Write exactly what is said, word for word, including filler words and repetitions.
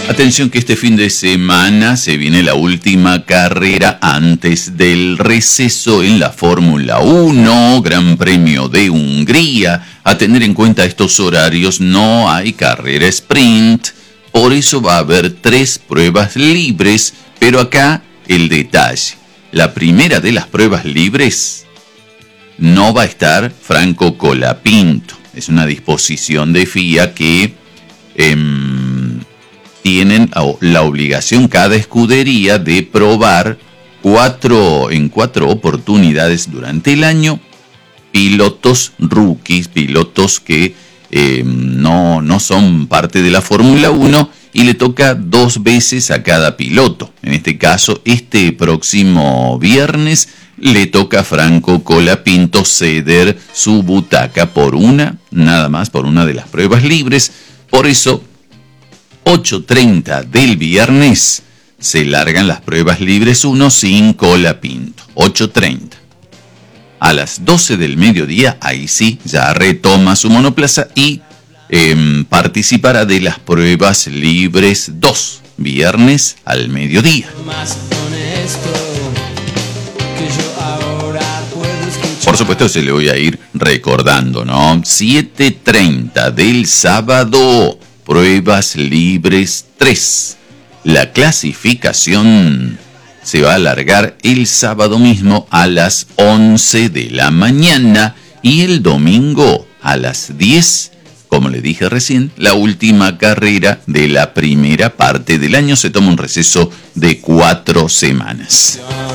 Atención que este fin de semana se viene la última carrera antes del receso en la Fórmula uno, Gran Premio de Hungría. A tener en cuenta estos horarios, no hay carrera sprint, por eso va a haber tres pruebas libres, pero acá el detalle. La primera de las pruebas libres no va a estar Franco Colapinto. Es una disposición de F I A que eh, tienen la obligación cada escudería de probar cuatro, en cuatro oportunidades durante el año pilotos rookies, pilotos que eh, no, no son parte de la Fórmula uno, y le toca dos veces a cada piloto. En este caso, este próximo viernes le toca a Franco Colapinto ceder su butaca por una, nada más por una de las pruebas libres. Por eso, ocho treinta del viernes se largan las pruebas libres uno sin Colapinto. ocho treinta. A las doce del mediodía, ahí sí, ya retoma su monoplaza y eh, participará de las pruebas libres dos, viernes al mediodía. Por supuesto se le voy a ir recordando, ¿no? siete treinta del sábado, pruebas libres tres. La clasificación se va a alargar el sábado mismo a las once de la mañana y el domingo a las diez. Como le dije recién, la última carrera de la primera parte del año. Se toma un receso de cuatro semanas.